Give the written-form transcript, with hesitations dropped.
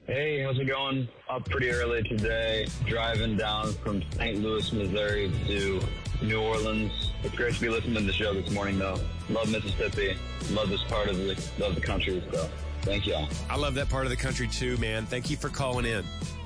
Hey, how's it going? Up pretty early today, driving down from St. Louis, Missouri to New Orleans. It's great to be listening to the show this morning, though. Love Mississippi. Love this part of the country, so thank y'all. I love that part of the country, too, man. Thank you for calling in.